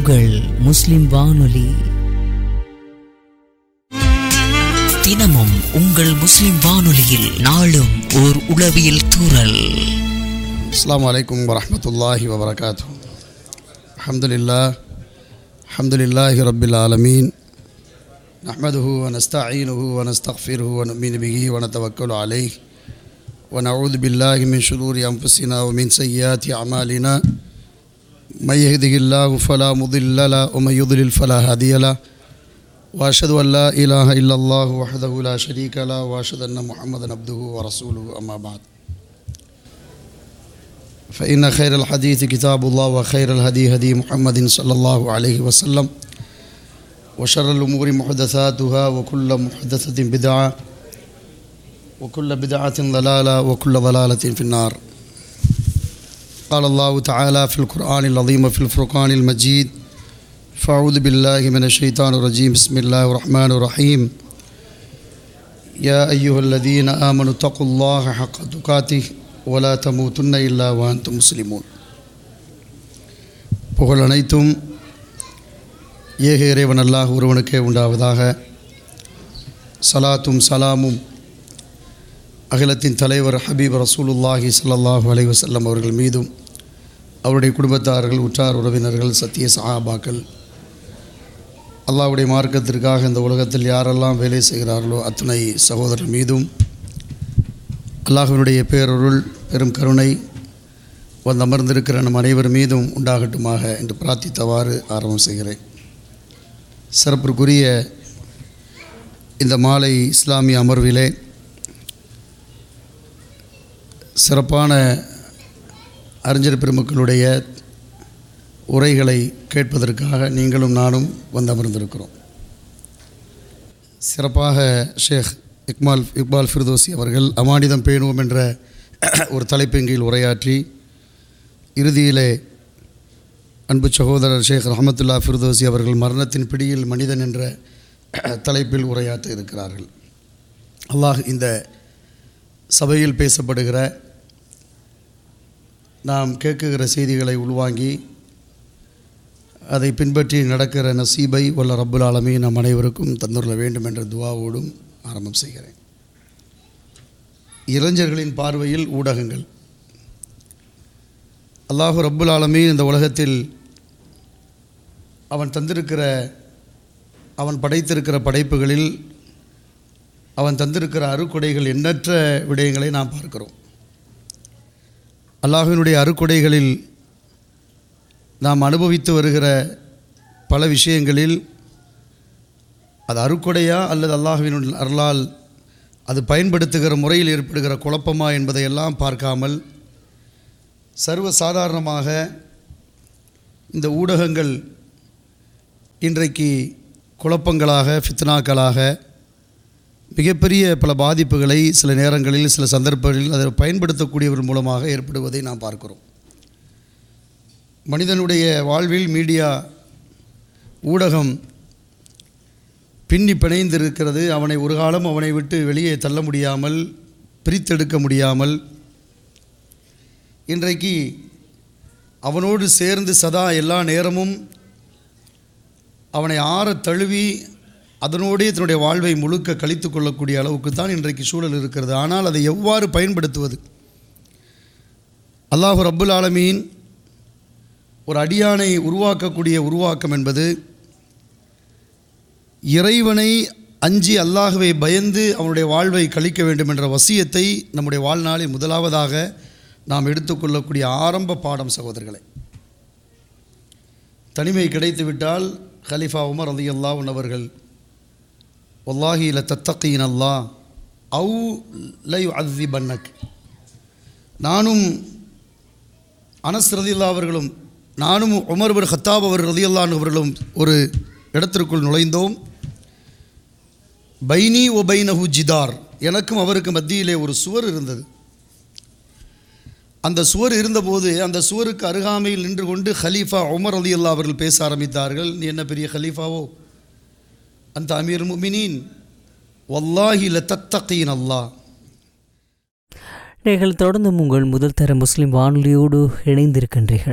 உங்கள் முஸ்லிம் வானொலி. தினமும் உங்கள் முஸ்லிம் வானொலியில் நாளும் ஓர் உளவியல் தூறல். அஸ்ஸலாமு அலைக்கும் வரஹ்மத்துல்லாஹி வபரகாத்துஹு. அல்ஹம்துலில்லாஹி ரப்பில் ஆலமீன். நஹ்மதுஹு வ நஸ்தஈனுஹு வ நஸ்தக்ஃபிருஹு வ நு'மினு பிஹி வ நதவக்கலு அலைஹி வ நஊது பில்லாஹி மின் ஷுரூரி அன்ஃபுஸினா வ மின் ஸய்யிஆத்தி அமாலினா. من يهده الله فلا مضل له ومن يضلل فلا هادي له وأشهد أن لا إله إلا الله وحده لا شريك له وأشهد أن محمدا عبده ورسوله أما بعد فإن خير الحديث كتاب الله وخير الهدي هدي محمد صلى الله عليه وسلم وشر الأمور محدثاتها وكل محدثة بدعة وكل بدعة ضلالة وكل ضلالة في النار. قال الله تعالى في القرآن العظيم في الفرقان المجيد فأعوذ بالله من الشيطان الرجيم بسم الله الرحمن الرحيم يا أيها الذين آمنوا اتقوا الله حق تقاته ولا تموتن إلا وأنتم مسلمون. புகழ் அனைத்தும் ஏக இறைவன் அல்லாஹ் ஒருவனுக்கே உண்டாவதாக. சலாத்தும் சலாமும் அகிலத்தின் தலைவர் ஹபீப் ரசூலுல்லாஹி ஸல்லல்லாஹு அலைஹி வஸல்லம் அவர்கள் மீதும், அவருடைய குடும்பத்தார்கள், உற்றார் உறவினர்கள், சத்திய சஹாபாக்கள், அல்லாஹ்வுடைய மார்க்கத்திற்காக இந்த உலகத்தில் யாரெல்லாம் வேலை செய்கிறார்களோ அத்தனை சகோதரர் மீதும் அல்லாஹ்வினுடைய பேரருள் பெரும் கருணை வந்து அமர்ந்திருக்கிற நம் அனைவர் மீதும் உண்டாகட்டுமாக என்று பிரார்த்தித்தவாறு ஆரம்பம் செய்கிறேன். சிறப்புக்குரிய இந்த மாலை இஸ்லாமிய அமர்விலே சிறப்பான அறிஞர் பெருமக்களுடைய உரைகளை கேட்பதற்காக நீங்களும் நானும் வந்து அமர்ந்திருக்கிறோம். சிறப்பாக ஷேக் இக்பால் ஃபிர்தோசி அவர்கள் அமானிதம் பேணுவோம் என்ற ஒரு தலைப்பின் கீழ் உரையாற்றி, இறுதியிலே அன்பு சகோதரர் ஷேக் ரஹமத்துல்லா ஃபிர்தோசி அவர்கள் மரணத்தின் பிடியில் மனிதன் என்ற தலைப்பில் உரையாற்ற இருக்கிறார்கள். அல்லாஹ் இந்த சபையில் பேசப்படுகிற, நாம் கேட்குகிற செய்திகளை உள்வாங்கி அதை பின்பற்றி நடக்கிற நசீபை வல்ல ரப்புல் ஆலமீன் நம் அனைவருக்கும் தந்துள்ள வேண்டும் என்ற துஆவோடும் ஆரம்பம் செய்கிறேன். இளைஞர்களின் பார்வையில் ஊடகங்கள். அல்லாஹ் ரப்புல் ஆலமீன் இந்த உலகத்தில் அவன் படைத்திருக்கிற படைப்புகளில் அவன் தந்திருக்கிற அருக்கொடைகள் எண்ணற்ற விடயங்களை நாம் பார்க்கிறோம். அல்லாஹ்வினுடைய அருக்கொடைகளில் நாம் அனுபவித்து வருகிற பல விஷயங்களில் அது அருக்கொடையா அல்லது அல்லாஹ்வினுடைய அருளால் அது பயன்படுத்துகிற முறையில் ஏற்படுகிற குழப்பமா என்பதையெல்லாம் பார்க்காமல் சர்வசாதாரணமாக இந்த ஊடகங்கள் இன்றைக்கு குழப்பங்களாக, ஃபித்னாக்களாக, மிகப்பெரிய பல பாதிப்புகளை சில நேரங்களில் சில சந்தர்ப்பங்களில் அதை பயன்படுத்தக்கூடியவர் மூலமாக ஏற்படுவதை நாம் பார்க்கிறோம். மனிதனுடைய வாழ்வில் மீடியா, ஊடகம் பின்னி பிணைந்திருக்கிறது. அவனை ஒரு காலம் அவனை விட்டு வெளியே தள்ள முடியாமல், பிரித்தெடுக்க முடியாமல், இன்றைக்கு அவனோடு சேர்ந்து சதா எல்லா நேரமும் அவனை ஆறத் தழுவி அதனோடே தன்னுடைய வாழ்வை முழுக்க கழித்து கொள்ளக்கூடிய அளவுக்கு தான் இன்றைக்கு சூழல் இருக்கிறது. ஆனால் அதை எவ்வாறு பயன்படுத்துவது? அல்லாஹ் ரப்புல் ஆலமீன் ஒரு அடியானை உருவாக்கக்கூடிய உருவாக்கம் என்பது இறைவனை அஞ்சி அல்லாஹ்வை பயந்து அவனுடைய வாழ்வை கழிக்க வேண்டும் என்ற வசியத்தை நம்முடைய வாழ்நாளில் முதலாவதாக நாம் எடுத்துக்கொள்ளக்கூடிய ஆரம்ப பாடம் சகோதரர்களை. தனிமை கிடைத்துவிட்டால் கலீஃபா உமர் ரலியல்லாஹு அன்ஹு அவர்கள் வல்லாஹி லதத்தகீன அல்லாஹ் அவு லயுஅஸிபன்னக், நானும் அனஸ் ரலியல்லாஹு அவர்களும் நானும் உமர் பின் கத்தாப் ரலியல்லாஹு அன்ஹு அவர்களும் ஒரு இடத்திற்குள் நுழைந்தோம். பைனி ஒ பைனஹு ஜிதார், எனக்கும் அவருக்கு மத்தியிலே ஒரு சுவர் இருந்தது. அந்த சுவர் இருந்தபோது அந்த சுவருக்கு அருகாமையில் நின்று கொண்டு ஹலீஃபா உமர் ரலியல்லாஹு அவர்கள் பேச ஆரம்பித்தார்கள். நீ என்ன பெரிய ஹலீஃபாவோ, அந்த அமீருல் முஃமினீன், வல்லாஹி லதத்தகீன அல்லாஹ். நீங்கள் தொடர்ந்து உங்கள் முதல் தர முஸ்லிம் வானொலியோடு இணைந்திருக்கின்றீர்கள்.